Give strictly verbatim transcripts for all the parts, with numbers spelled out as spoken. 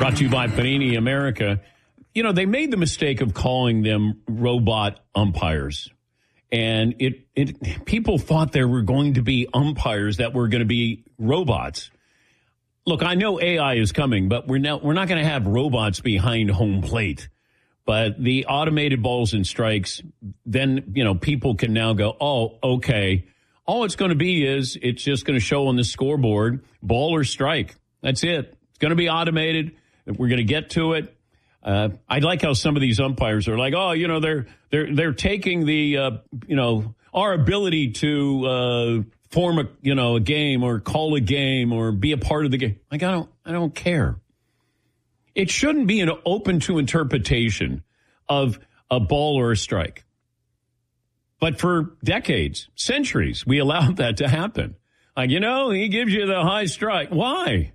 Brought to you by Panini America. You know, they made the mistake of calling them robot umpires. And it, it people thought there were going to be umpires that were going to be robots. Look, I know A I is coming, but we're not, we're not going to have robots behind home plate. But the automated balls and strikes, then, you know, people can now go, oh, okay. All it's going to be is it's just going to show on the scoreboard, ball or strike. That's it. It's going to be automated. We're going to get to it. Uh, I like how some of these umpires are like, oh, you know, they're they're they're taking the, uh, you know, our ability to uh, form a, you know, a game or call a game or be a part of the game. Like, I don't I don't care. It shouldn't be an open to interpretation of a ball or a strike. But for decades, centuries, we allowed that to happen. Like, you know, he gives you the high strike. Why?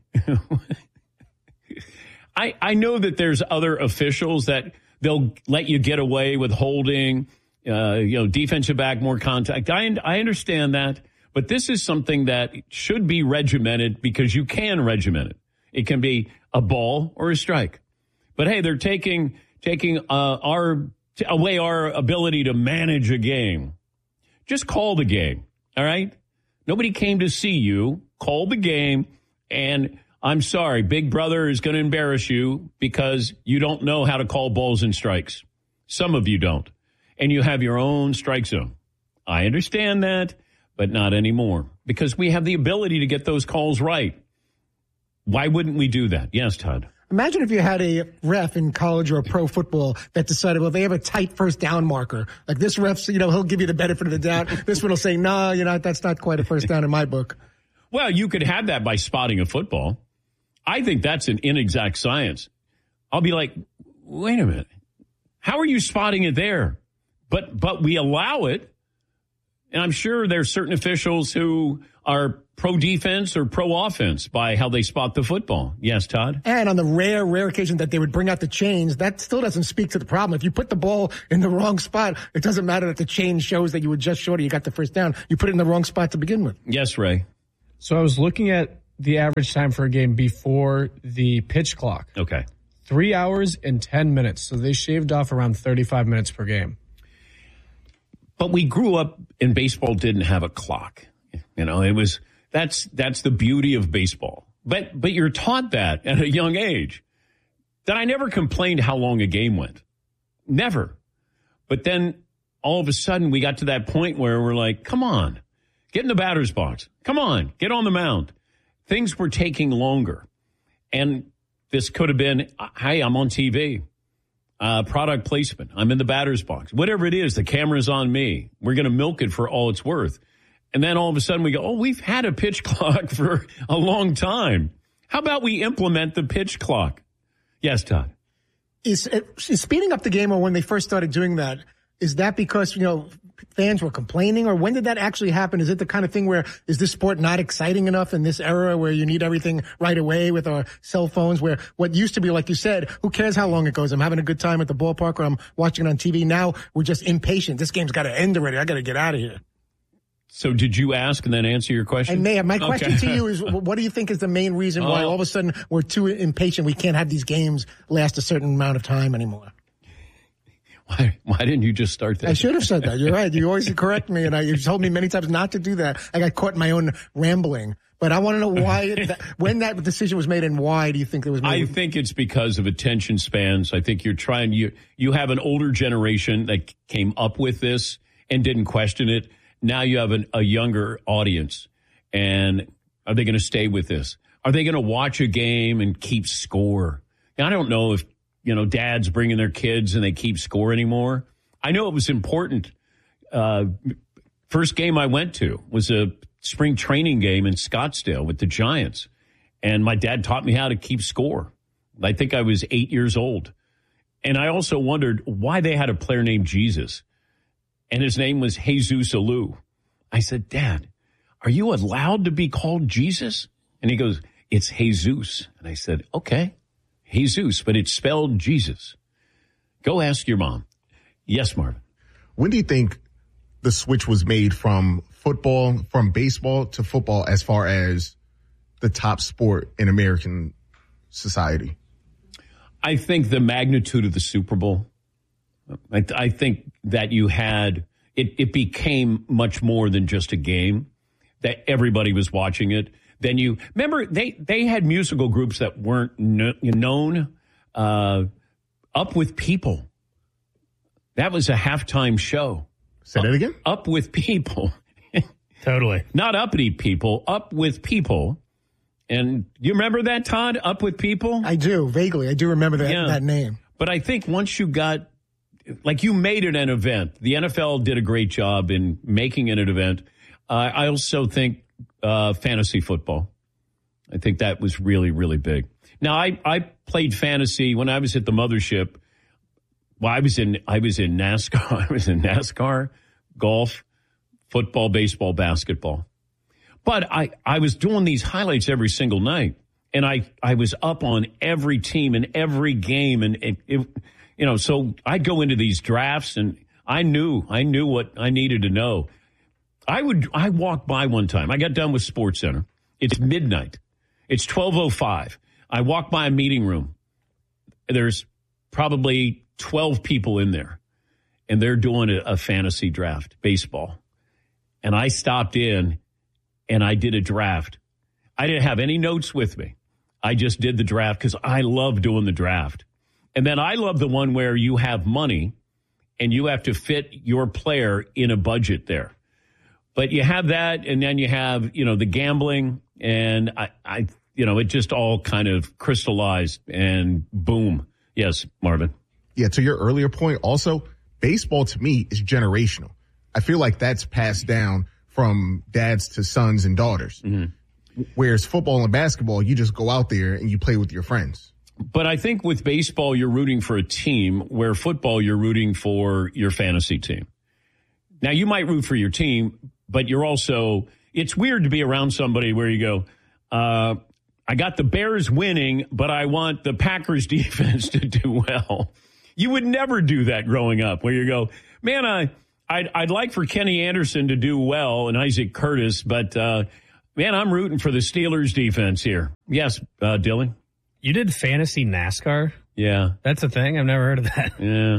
I, I know that there's other officials that they'll let you get away with holding, uh, you know, defensive back, more contact. I, I understand that. But this is something that should be regimented because you can regiment it. It can be a ball or a strike. But, hey, they're taking taking uh, our away our ability to manage a game. Just call the game, all right? Nobody came to see you. Call the game, and I'm sorry, Big Brother is going to embarrass you because you don't know how to call balls and strikes. Some of you don't. And you have your own strike zone. I understand that, but not anymore because we have the ability to get those calls right. Why wouldn't we do that? Yes, Todd. Imagine if you had a ref in college or pro football that decided, well, they have a tight first down marker. Like this ref's, you know, he'll give you the benefit of the doubt. This one will say, no, nah, you know, that's not quite a first down in my book. Well, you could have that by spotting a football. I think that's an inexact science. I'll be like, wait a minute. How are you spotting it there? But but we allow it. And I'm sure there's certain officials who are pro-defense or pro-offense by how they spot the football. Yes, Todd? And on the rare, rare occasion that they would bring out the chains, that still doesn't speak to the problem. If you put the ball in the wrong spot, it doesn't matter that the chain shows that you were just short or you got the first down. You put it in the wrong spot to begin with. Yes, Ray. So I was looking at the average time for a game before the pitch clock. Okay. Three hours and ten minutes. So they shaved off around thirty-five minutes per game. But we grew up and baseball didn't have a clock. You know, it was, that's, that's the beauty of baseball. But, but you're taught that at a young age. That I never complained how long a game went. Never. But then all of a sudden we got to that point where we're like, come on, get in the batter's box. Come on, get on the mound. Things were taking longer. And this could have been, hey, I'm on T V. Uh, product placement. I'm in the batter's box. Whatever it is, the camera's on me. We're going to milk it for all it's worth. And then all of a sudden we go, oh, we've had a pitch clock for a long time. How about we implement the pitch clock? Yes, Todd. Is, is speeding up the game, or when they first started doing that, is that because, you know, fans were complaining, or when did that actually happen? Is it the kind of thing where is this sport not exciting enough in this era where you need everything right away with our cell phones, where what used to be, like you said, who cares how long it goes? I'm having a good time at the ballpark or I'm watching it on T V. Now we're just impatient. This game's got to end already. I got to get out of here. So did you ask and then answer your question? I may have. My okay. question to you is, what do you think is the main reason why oh. all of a sudden we're too impatient? We can't have these games last a certain amount of time anymore. Why, why didn't you just start that? I should have said that. You're right. You always correct me, and I, you've told me many times not to do that. I got caught in my own rambling. But I want to know why, that, when that decision was made, and why do you think it was made? I think it's because of attention spans. I think you're trying, you, you have an older generation that came up with this and didn't question it. Now you have an, a younger audience. And are they going to stay with this? Are they going to watch a game and keep score? Now, I don't know if, you know, dads bringing their kids and they keep score anymore. I know it was important. Uh, first game I went to was a spring training game in Scottsdale with the Giants. And my dad taught me how to keep score. I think I was eight years old. And I also wondered why they had a player named Jesus. And his name was Jesus Alou. I said, Dad, are you allowed to be called Jesus? And he goes, it's Jesus. And I said, okay. Jesus, but it's spelled Jesus. Go ask your mom. Yes, Marvin. When do you think the switch was made from football, from baseball to football as far as the top sport in American society? I think the magnitude of the Super Bowl, I, I think that you had, it, it became much more than just a game, that everybody was watching it. Then you, remember, they, they had musical groups that weren't kn- known, uh, Up With People. That was a halftime show. Say that again? Up With People. Totally. Not uppity people, Up With People. And you remember that, Todd? Up With People? I do, vaguely. I do remember that, Yeah. that name. But I think once you got, like you made it an event. The N F L did a great job in making it an event. Uh, I also think uh, fantasy football. I think that was really, really big. Now, I, I played fantasy when I was at the mothership. Well, I was in I was in NASCAR. I was in NASCAR, golf, football, baseball, basketball. But I, I was doing these highlights every single night, and I, I was up on every team and every game, and it, it, you know, so I'd go into these drafts, and I knew I knew what I needed to know. I would I walked by one time. I got done with SportsCenter. It's midnight. It's twelve oh five. I walk by a meeting room. There's probably twelve people in there, and they're doing a, a fantasy draft, baseball. And I stopped in, and I did a draft. I didn't have any notes with me. I just did the draft because I love doing the draft. And then I love the one where you have money, and you have to fit your player in a budget there. But you have that, and then you have, you know, the gambling, and I, I you know, it just all kind of crystallized, and boom. Yes, Marvin. Yeah, to your earlier point, also, baseball to me is generational. I feel like that's passed down from dads to sons and daughters. Mm-hmm. Whereas football and basketball, you just go out there and you play with your friends. But I think with baseball, you're rooting for a team, where football, you're rooting for your fantasy team. Now, you might root for your team, but you're also, it's weird to be around somebody where you go, uh, I got the Bears winning, but I want the Packers defense to do well. You would never do that growing up, where you go, man, I, I'd, I'd like for Kenny Anderson to do well and Isaac Curtis, but, uh, man, I'm rooting for the Steelers defense here. Yes, uh, Dylan? You did fantasy NASCAR? Yeah. That's a thing? I've never heard of that. Yeah.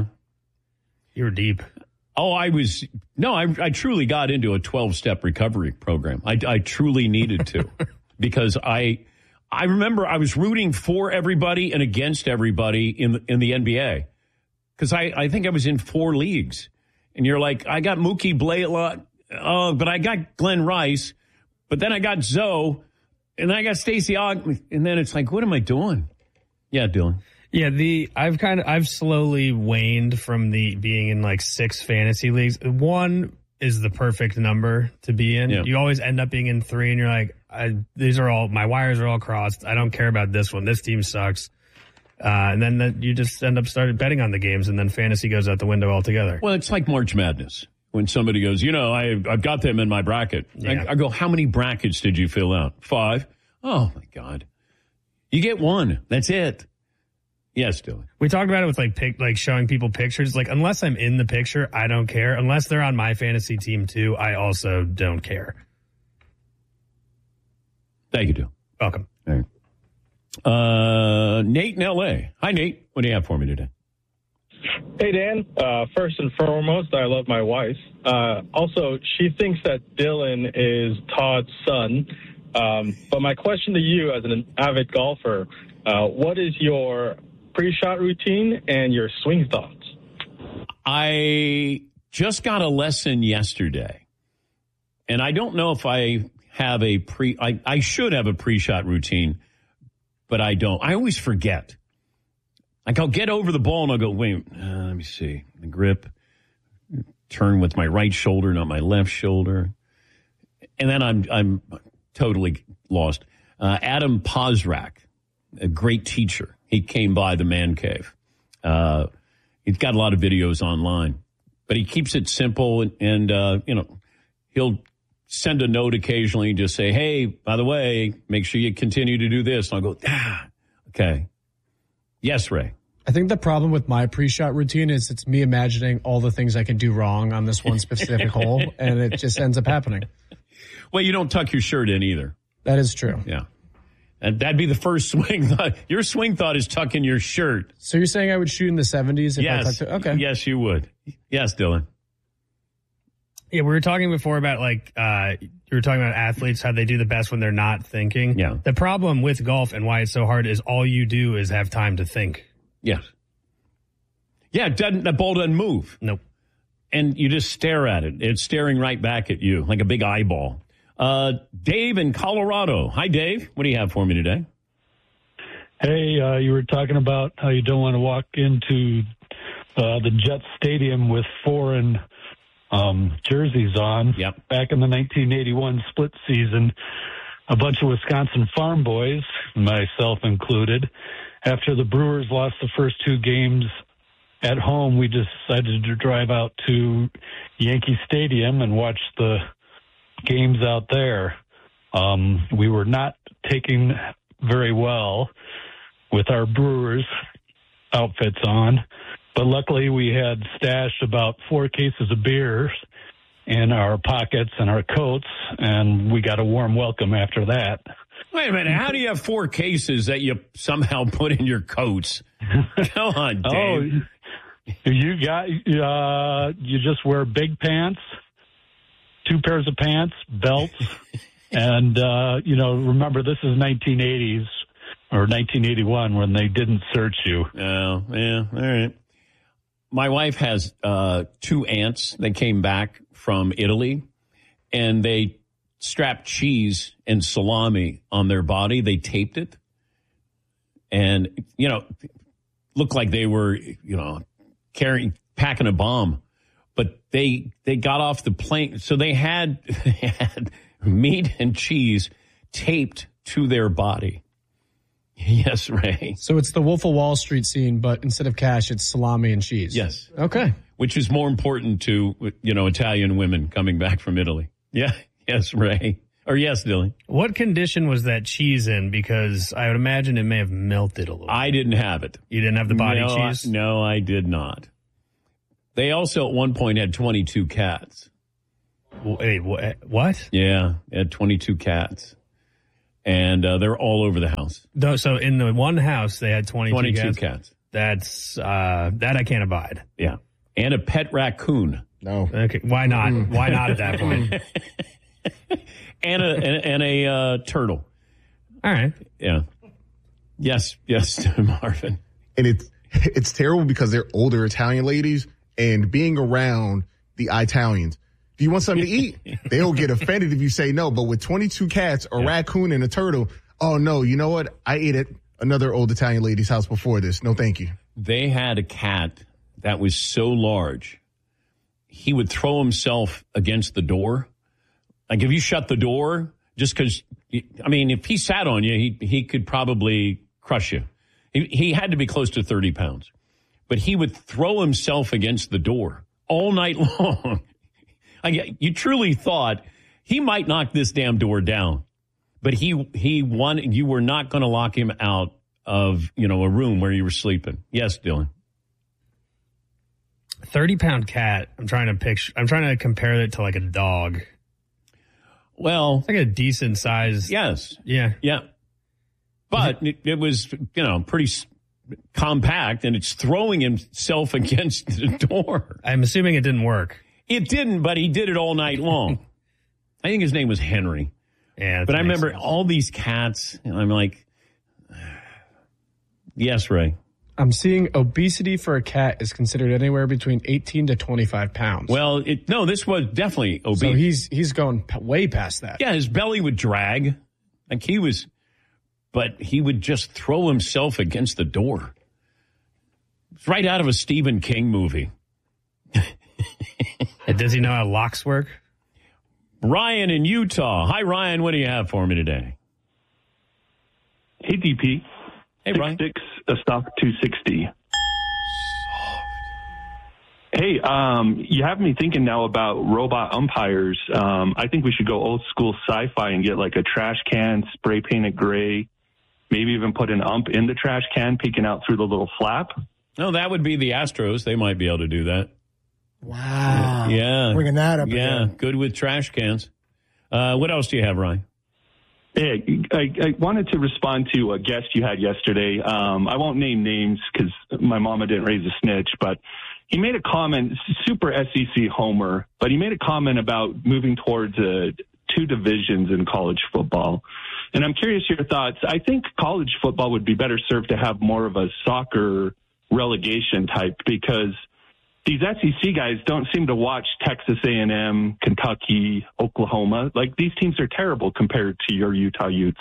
You were deep. Oh, I was, no, I, I truly got into a twelve-step recovery program. I, I truly needed to because I, I remember I was rooting for everybody and against everybody in the, in the N B A because I, I think I was in four leagues. And you're like, I got Mookie Blaylock, uh, but I got Glenn Rice, but then I got Zoe, and then I got Stacey Ogg, and then it's like, what am I doing? Yeah, Dylan. Yeah, the I've kind of I've slowly waned from the being in like six fantasy leagues. One is the perfect number to be in. Yeah. You always end up being in three, and you're like, I, these are all my wires are all crossed. I don't care about this one. This team sucks. Uh, and then the, you just end up started betting on the games, and then fantasy goes out the window altogether. Well, it's like March Madness. When somebody goes, you know, I, I've got them in my bracket. Yeah. I, I go, how many brackets did you fill out? Five. Oh, my God. You get one. That's it. Yes, Dylan. We talked about it with like pic, like showing people pictures. Like, unless I'm in the picture, I don't care. Unless they're on my fantasy team, too, I also don't care. Thank you, Dylan. Welcome. All right. Uh, Nate in L A. Hi, Nate. What do you have for me today? Hey, Dan. Uh, first and foremost, I love my wife. Uh, also, she thinks that Dylan is Todd's son. Um, but my question to you as an avid golfer, uh, what is your pre-shot routine and your swing thoughts? I just got a lesson yesterday, and I don't know if I have a pre, I, I should have a pre-shot routine, but I don't. I always forget. Like, I'll get over the ball and I'll go, wait, uh, let me see. The grip, turn with my right shoulder, not my left shoulder. And then I'm I'm totally lost. Uh, Adam Pozrak, a great teacher. He came by the man cave. Uh, he's got a lot of videos online, but he keeps it simple. And, and uh, you know, he'll send a note occasionally and just say, hey, by the way, make sure you continue to do this. And I'll go, ah, okay. Yes, Ray. I think the problem with my pre-shot routine is it's me imagining all the things I can do wrong on this one specific hole, and it just ends up happening. Well, you don't tuck your shirt in either. That is true. Yeah. And that'd be the first swing thought. Your swing thought is tuck in your shirt. So you're saying I would shoot in the seventies? If Yes. I tucked it? Okay. Yes, you would. Yes, Dylan. Yeah, we were talking before about like uh, you were talking about athletes, how they do the best when they're not thinking. Yeah. The problem with golf and why it's so hard is all you do is have time to think. Yes. Yeah, it doesn't, that ball doesn't move. Nope. And you just stare at it. It's staring right back at you like a big eyeball. Uh, Dave in Colorado. Hi, Dave. What do you have for me today? Hey, uh, you were talking about how you don't want to walk into uh, the Jets Stadium with foreign um, jerseys on. Yep. Back in the nineteen eighty-one split season, a bunch of Wisconsin farm boys, myself included, after the Brewers lost the first two games at home, we decided to drive out to Yankee Stadium and watch the games out there. Um, we were not taking very well with our Brewers outfits on, but luckily we had stashed about four cases of beers in our pockets and our coats, and we got a warm welcome after that. Wait a minute. How do you have four cases that you somehow put in your coats? Come on, Dave. Oh, you got, uh, you just wear big pants, two pairs of pants, belts, and, uh, you know, remember this is nineteen eighties or nineteen eighty-one when they didn't search you. Oh, yeah. All right. My wife has uh, two aunts that came back from Italy, and they strapped cheese and salami on their body. They taped it, and, you know, looked like they were, you know, carrying, packing a bomb. But they they got off the plane, so they had, they had meat and cheese taped to their body. Yes, Ray. So it's the Wolf of Wall Street scene, but instead of cash, it's salami and cheese. Yes. Okay. Which is more important to, you know, Italian women coming back from Italy. Yeah. Yes, Ray. Or yes, Dylan. What condition was that cheese in? Because I would imagine it may have melted a little. I didn't have it. You didn't have the body no, cheese? I, no, I did not. They also at one point had twenty-two cats. Wait, what? Yeah, they had twenty-two cats. And uh, they're all over the house. So in the one house, they had twenty-two, twenty-two cats? cats. That's, uh, that I can't abide. Yeah. And a pet raccoon. No. Okay, why not? Mm. Why not at that point? and a, and, and a uh, turtle. All right. Yeah. Yes, yes, Marvin. And it's, it's terrible because they're older Italian ladies, and being around the Italians, do you want something to eat? They'll get offended if you say no. But with twenty-two cats, a yeah. raccoon, and a turtle, oh, no, you know what? I ate at another old Italian lady's house before this. No, thank you. They had a cat that was so large, he would throw himself against the door. Like if you shut the door, just because, I mean, if he sat on you, he, he could probably crush you. He, he had to be close to thirty pounds. But he would throw himself against the door all night long. I, you truly thought he might knock this damn door down, but he he won. You were not going to lock him out of, you know, a room where you were sleeping. Yes, Dylan. thirty pound cat. I'm trying to picture. I'm trying to compare it to like a dog. Well, it's like a decent size. Yes. Yeah. Yeah. But it, it was, you know, pretty compact, and it's throwing himself against the door. I'm assuming it didn't work. It didn't, but he did it all night long. I think his name was Henry. Yeah, but I remember sense. all these cats, and I'm like, yes, Ray. I'm seeing obesity for a cat is considered anywhere between eighteen to twenty-five pounds. Well, it, no, this was definitely obese. So he's he's going p- way past that. Yeah, his belly would drag. Like he was, but he would just throw himself against the door. It's right out of a Stephen King movie. Does he know how locks work? Ryan in Utah. Hi, Ryan. What do you have for me today? Hey, D P. Hey, six, Ryan. Six, a stock two sixty. Hey, um, you have me thinking now about robot umpires. Um, I think we should go old school sci-fi and get like a trash can, spray paint it gray, maybe even put an ump in the trash can peeking out through the little flap. No, that would be the Astros. They might be able to do that. Wow. Yeah. Bringing that up Yeah, again. good with trash cans. Uh, what else do you have, Ryan? Hey, I, I wanted to respond to a guest you had yesterday. Um, I won't name names because my mama didn't raise a snitch, but he made a comment, super S E C homer, but he made a comment about moving towards uh, two divisions in college football. And I'm curious your thoughts. I think college football would be better served to have more of a soccer relegation type because these S E C guys don't seem to watch Texas A and M, Kentucky, Oklahoma. Like, these teams are terrible compared to your Utah Utes.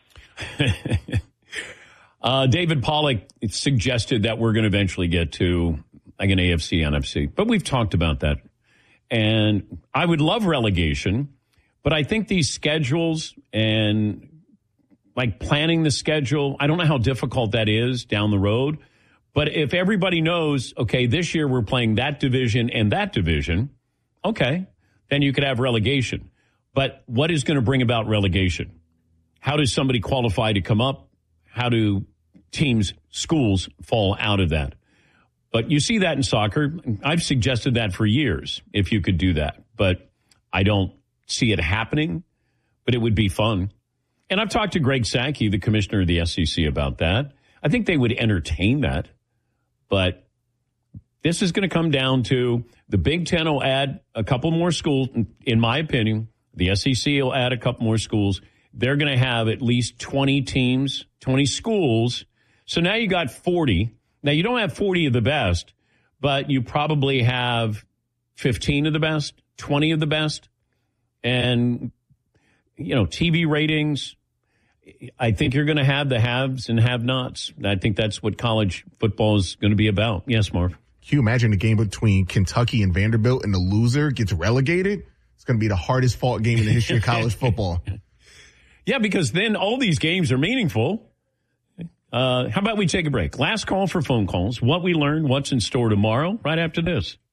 uh, David Pollack suggested that we're going to eventually get to like an A F C, N F C. But we've talked about that. And I would love relegation, but I think these schedules and like planning the schedule, I don't know how difficult that is down the road. But if everybody knows, okay, this year we're playing that division and that division, okay, then you could have relegation. But what is going to bring about relegation? How does somebody qualify to come up? How do teams, schools fall out of that? But you see that in soccer. I've suggested that for years, if you could do that. But I don't see it happening, but it would be fun. And I've talked to Greg Sankey, the commissioner of the S E C, about that. I think they would entertain that. But this is going to come down to the Big Ten will add a couple more schools. In my opinion, the S E C will add a couple more schools. They're going to have at least twenty teams, twenty schools. So now you got forty. Now you don't have forty of the best, but you probably have fifteen of the best, twenty of the best. And, you know, T V ratings, I think you're going to have the haves and have-nots. I think that's what college football is going to be about. Yes, Marv. Can you imagine a game between Kentucky and Vanderbilt and the loser gets relegated? It's going to be the hardest fought game in the history of college football. Yeah, because then all these games are meaningful. Uh, how about we take a break? Last call for phone calls. What we learned, what's in store tomorrow, right after this.